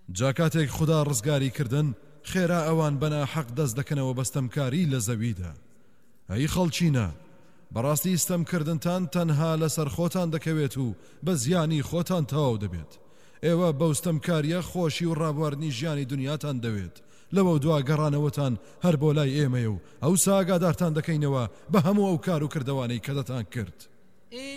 جاکاتێک خدا ڕزگاری کردن خێرا ئەوان بەنا حەق دەست دەکەنەوە بەستەمکاری لە زەویدا. ئەی خەڵچینە، بەڕاستی ستەمکردنتان تەنها لەسەر خۆتان دەکەوێت و بە زیانی خۆتان تەواو دەبێت. ئێوە بەو ستەمکاریە خۆشی و ڕابواردنی ژیانی دنیاتان دەوێت. لەوە دوا گەڕانەوەتان هەر بۆ لای ئێمەیە و ئەو ساگادارتان دەکەینەوە بە هەموو ئەو کار و کردوانەی کە دەتان کرد.